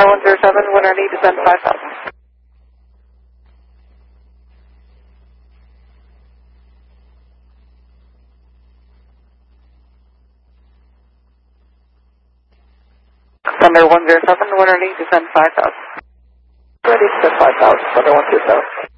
Thunder 107, winner need to send 5,000. Thunder 107, winner need to send 5,000. Ready to send 5,000, Thunder 127.